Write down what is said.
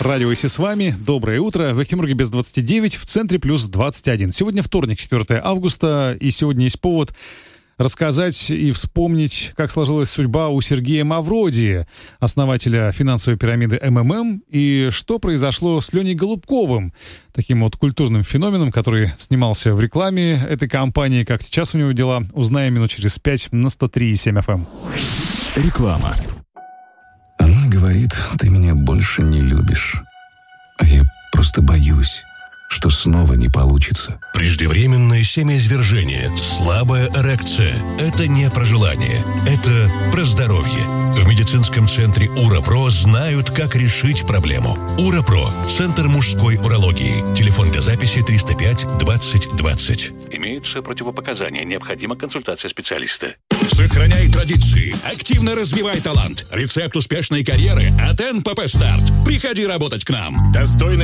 Радио Иси с вами. Доброе утро. В Екатеринбурге без 29, в центре плюс 21. Сегодня вторник, 4 августа, и сегодня есть повод рассказать и вспомнить, как сложилась судьба у Сергея Мавродии, основателя финансовой пирамиды МММ, и что произошло с Леней Голубковым, таким вот культурным феноменом, который снимался в рекламе этой компании. Как сейчас у него дела, узнаем минут через 5 на 103,7 FM. Реклама. Она говорит, ты меня больше не любишь. А я просто боюсь, что снова не получится. Преждевременное семяизвержение, слабая эрекция – это не про желание, это про здоровье. В медицинском центре УРАПРО знают, как решить проблему. УРАПРО – Центр мужской урологии. Телефон для записи 305 20 20. Имеются противопоказания, необходима консультация специалиста. Сохраняй традиции, активно развивай талант. Рецепт успешной карьеры от НПП Старт. Приходи работать к нам. Достойно